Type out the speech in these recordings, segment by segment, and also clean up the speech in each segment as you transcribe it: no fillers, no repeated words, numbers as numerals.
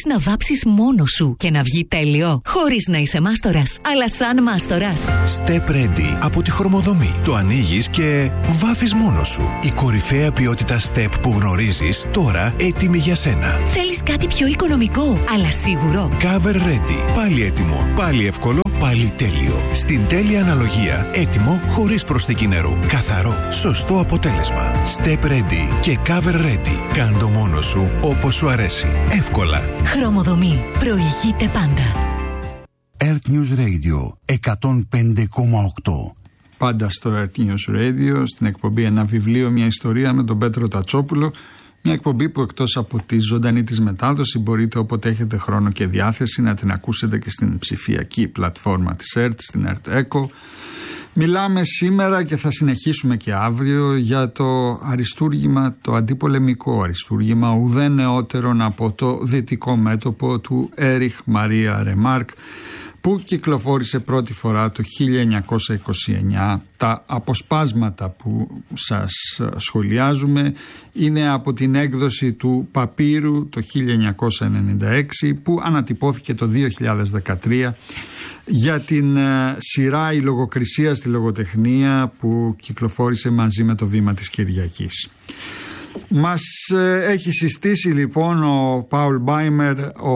Θέλεις να βάψεις μόνος σου και να βγει τέλειο, χωρίς να είσαι μάστορας, αλλά σαν μάστορας. Step Ready από τη Χρωμοδομή. Το ανοίγεις και βάφεις μόνος σου. Η κορυφαία ποιότητα Step που γνωρίζεις, τώρα έτοιμη για σένα. Θέλεις κάτι πιο οικονομικό, αλλά σίγουρο. Cover Ready. Πάλι έτοιμο, πάλι εύκολο, πάλι τέλειο. Στην τέλεια αναλογία, έτοιμο χωρίς προσθήκη νερού. Καθαρό, σωστό αποτέλεσμα. Step Ready και Cover Ready. Κάν' το μόνος σου όπως σου αρέσει. Εύκολα. Χρωμοδομή. Προηγείται πάντα. Earth News Radio 105,8. Πάντα στο Earth News Radio, στην εκπομπή Ένα βιβλίο, μια ιστορία με τον Πέτρο Τατσόπουλο. Μια εκπομπή που εκτός από τη ζωντανή της μετάδοση μπορείτε όποτε έχετε χρόνο και διάθεση να την ακούσετε και στην ψηφιακή πλατφόρμα της Earth, στην Earth Echo. Μιλάμε σήμερα και θα συνεχίσουμε και αύριο για το αριστούργημα, το αντιπολεμικό αριστούργημα ουδέν νεότερον από το δυτικό μέτωπο του Έριχ Μαρία Ρεμάρκ, που κυκλοφόρησε πρώτη φορά το 1929. Τα αποσπάσματα που σας σχολιάζουμε είναι από την έκδοση του Παπύρου το 1996, που ανατυπώθηκε το 2013 για την σειρά «Η λογοκρισία στη λογοτεχνία» που κυκλοφόρησε μαζί με το Βήμα της Κυριακής. Μας έχει συστήσει λοιπόν ο Πάουλ Μπάιμερ,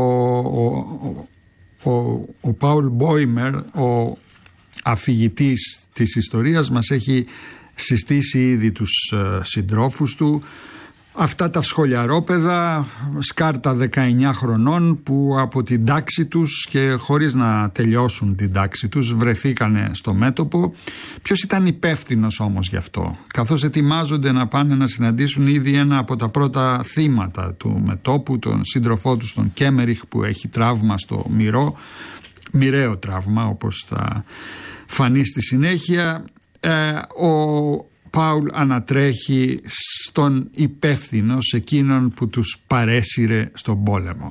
ο Πάουλ Μπόιμερ, ο αφηγητής της ιστορίας, μας έχει συστήσει ήδη τους συντρόφους του, αυτά τα σχολιαρόπαιδα, σκάρτα 19 χρονών, που από την τάξη τους και χωρίς να τελειώσουν την τάξη τους βρεθήκανε στο μέτωπο. Ποιος ήταν υπεύθυνος όμως γι' αυτό, καθώς ετοιμάζονται να πάνε να συναντήσουν ήδη ένα από τα πρώτα θύματα του μετώπου, τον σύντροφό τους, τον Κέμεριχ, που έχει τραύμα στο μοιραίο τραύμα όπως θα φανεί στη συνέχεια. Ο Πάουλ ανατρέχει στον υπεύθυνο, σε εκείνον που τους παρέσυρε στον πόλεμο,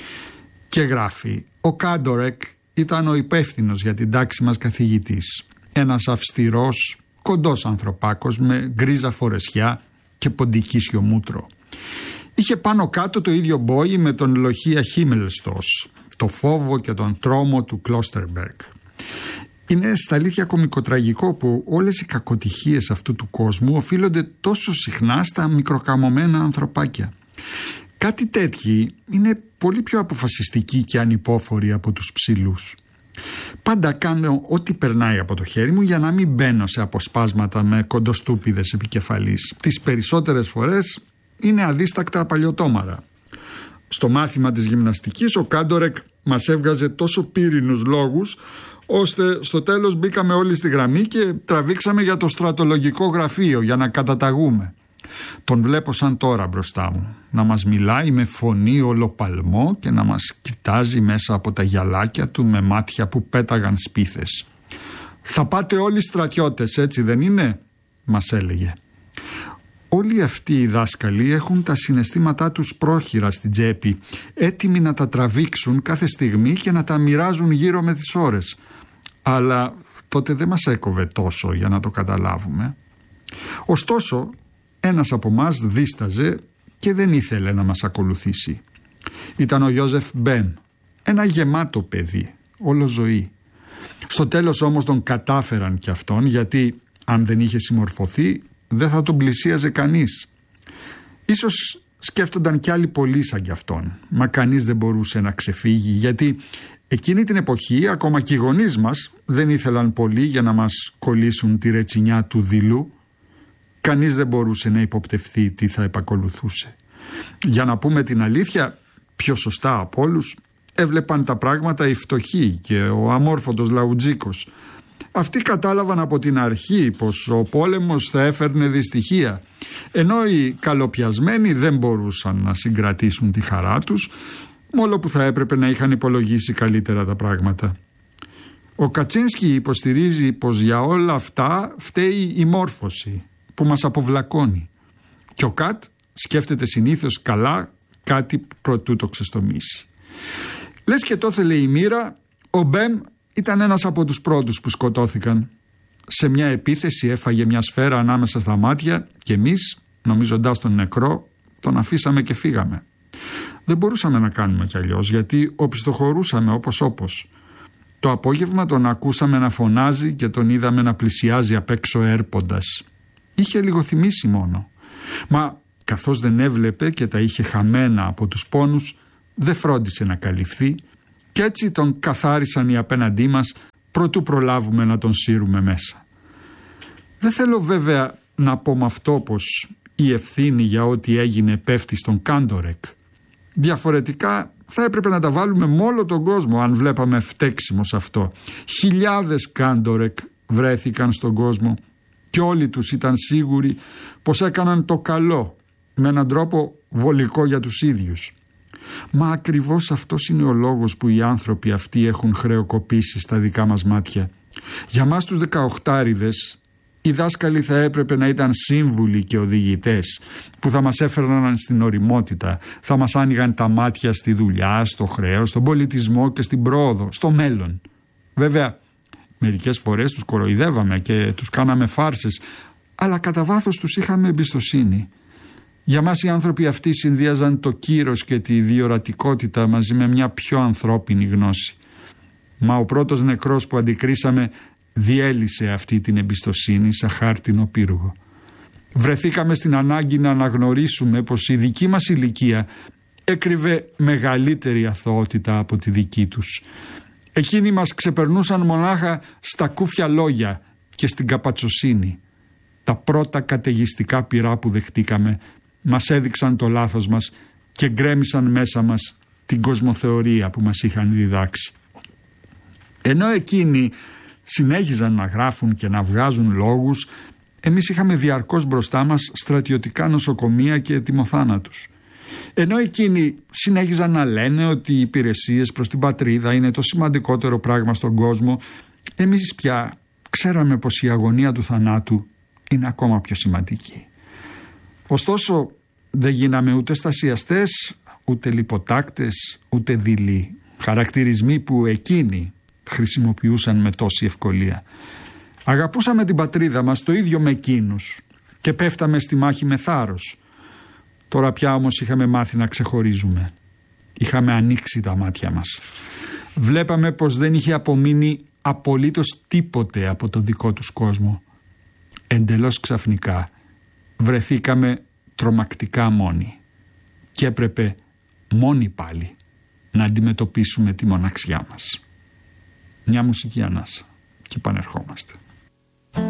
και γράφει: ο Κάντορεκ ήταν ο υπεύθυνος για την τάξη μας καθηγητής, ένας αυστηρός, κοντός ανθρωπάκος με γκρίζα φορεσιά και ποντικίσιο μούτρο. Είχε πάνω κάτω το ίδιο μπόι με τον Λοχία Χίμελστος, το φόβο και τον τρόμο του Κλώστερμπεργκ. Είναι στα αλήθεια κωμικοτραγικό που όλες οι κακοτυχίες αυτού του κόσμου οφείλονται τόσο συχνά στα μικροκαμωμένα ανθρωπάκια. Κάτι τέτοιοι είναι πολύ πιο αποφασιστικοί και ανυπόφοροι από τους ψηλούς. Πάντα κάνω ό,τι περνάει από το χέρι μου για να μην μπαίνω σε αποσπάσματα με κοντοστούπιδες επικεφαλής. Τις περισσότερες φορές είναι αδίστακτα παλιωτόμαρα. Στο μάθημα της γυμναστικής ο Κάντορεκ μας έβγαζε τόσο πύρινους λόγους, ώστε στο τέλος μπήκαμε όλοι στη γραμμή και τραβήξαμε για το στρατολογικό γραφείο για να καταταγούμε. Τον βλέπω σαν τώρα μπροστά μου, να μας μιλάει με φωνή ολοπαλμό και να μας κοιτάζει μέσα από τα γυαλάκια του με μάτια που πέταγαν σπίθες. «Θα πάτε όλοι στρατιώτες, έτσι δεν είναι?» μας έλεγε. Όλοι αυτοί οι δάσκαλοι έχουν τα συναισθήματά τους πρόχειρα στην τσέπη, έτοιμοι να τα τραβήξουν κάθε στιγμή και να τα μοιράζουν γύρω με τις ώρες. Αλλά τότε δεν μας έκοβε τόσο για να το καταλάβουμε. Ωστόσο, ένας από μας δίσταζε και δεν ήθελε να μας ακολουθήσει. Ήταν ο Ιώζεφ Μπεν, ένα γεμάτο παιδί, όλο ζωή. Στο τέλος όμως τον κατάφεραν κι αυτόν, γιατί αν δεν είχε συμμορφωθεί δεν θα τον πλησίαζε κανείς. Ίσως σκέφτονταν κι άλλοι πολλοί σαν κι αυτόν, μα κανείς δεν μπορούσε να ξεφύγει, γιατί εκείνη την εποχή ακόμα και οι γονείς μας δεν ήθελαν πολύ για να μας κολλήσουν τη ρετσινιά του δειλού. Κανείς δεν μπορούσε να υποπτευθεί τι θα επακολουθούσε. Για να πούμε την αλήθεια, πιο σωστά από όλους έβλεπαν τα πράγματα οι φτωχοί και ο αμόρφωτος λαουτζίκος. Αυτοί κατάλαβαν από την αρχή πως ο πόλεμος θα έφερνε δυστυχία, ενώ οι καλοπιασμένοι δεν μπορούσαν να συγκρατήσουν τη χαρά τους, μόνο που θα έπρεπε να είχαν υπολογίσει καλύτερα τα πράγματα. Ο Κατσίνσκι υποστηρίζει πως για όλα αυτά φταίει η μόρφωση που μας αποβλακώνει, και ο Κατ σκέφτεται συνήθως καλά κάτι προτού το ξεστομίσει. Λες και το θέλει η μοίρα, ο Μπέμ ήταν ένας από τους πρώτους που σκοτώθηκαν. Σε μια επίθεση έφαγε μια σφαίρα ανάμεσα στα μάτια και εμείς, νομίζοντας τον νεκρό, τον αφήσαμε και φύγαμε. Δεν μπορούσαμε να κάνουμε κι αλλιώς, γιατί οπισθοχωρούσαμε όπως. Το απόγευμα τον ακούσαμε να φωνάζει και τον είδαμε να πλησιάζει απ' έξω έρποντας. Είχε λιγοθυμήσει μόνο. Μα καθώς δεν έβλεπε και τα είχε χαμένα από τους πόνους, δεν φρόντισε να καλυφθεί κι έτσι τον καθάρισαν οι απέναντί μας προτού προλάβουμε να τον σύρουμε μέσα. Δεν θέλω βέβαια να πω με αυτό πως η ευθύνη για ό,τι έγινε πέφτει στον Κάντορεκ. Διαφορετικά θα έπρεπε να τα βάλουμε με όλο τον κόσμο αν βλέπαμε φταίξιμο σε αυτό. Χιλιάδες Κάντορεκ βρέθηκαν στον κόσμο και όλοι τους ήταν σίγουροι πως έκαναν το καλό με έναν τρόπο βολικό για τους ίδιους. Μα ακριβώς αυτός είναι ο λόγος που οι άνθρωποι αυτοί έχουν χρεοκοπήσει στα δικά μας μάτια. Για μας τους 18άριδες οι δάσκαλοι θα έπρεπε να ήταν σύμβουλοι και οδηγητές που θα μας έφερναν στην ωριμότητα, θα μας άνοιγαν τα μάτια στη δουλειά, στο χρέος, στον πολιτισμό και στην πρόοδο, στο μέλλον. Βέβαια, μερικές φορές τους κοροϊδεύαμε και τους κάναμε φάρσες, αλλά κατά βάθος τους είχαμε εμπιστοσύνη. Για μας οι άνθρωποι αυτοί συνδύαζαν το κύρος και τη διορατικότητα μαζί με μια πιο ανθρώπινη γνώση. Μα ο πρώτος νεκρός που αντικρίσαμε διέλυσε αυτή την εμπιστοσύνη σαν χάρτινο πύργο. Βρεθήκαμε στην ανάγκη να αναγνωρίσουμε πως η δική μας ηλικία έκρυβε μεγαλύτερη αθωότητα από τη δική τους. Εκείνοι μας ξεπερνούσαν μονάχα στα κούφια λόγια και στην καπατσοσύνη. Τα πρώτα καταιγιστικά πυρά που δεχτήκαμε μας έδειξαν το λάθος μας και γκρέμισαν μέσα μας την κοσμοθεωρία που μας είχαν διδάξει. Ενώ εκείνοι συνέχιζαν να γράφουν και να βγάζουν λόγους, εμείς είχαμε διαρκώς μπροστά μας στρατιωτικά νοσοκομεία και ετοιμοθάνατους. Ενώ εκείνοι συνέχιζαν να λένε ότι οι υπηρεσίες προς την πατρίδα είναι το σημαντικότερο πράγμα στον κόσμο, εμείς πια ξέραμε πως η αγωνία του θανάτου είναι ακόμα πιο σημαντική. Ωστόσο δεν γίναμε ούτε στασιαστές, ούτε λιποτάκτες, ούτε δειλοί, χαρακτηρισμοί που εκείνοι χρησιμοποιούσαν με τόση ευκολία. Αγαπούσαμε την πατρίδα μας το ίδιο με εκείνους και πέφταμε στη μάχη με θάρρος. Τώρα πια όμως είχαμε μάθει να ξεχωρίζουμε. Είχαμε ανοίξει τα μάτια μας. Βλέπαμε πως δεν είχε απομείνει απολύτως τίποτε από το δικό τους κόσμο. Εντελώς ξαφνικά βρεθήκαμε τρομακτικά μόνοι και έπρεπε μόνοι πάλι να αντιμετωπίσουμε τη μοναξιά μας. Μια μουσική ανάσα και επανερχόμαστε.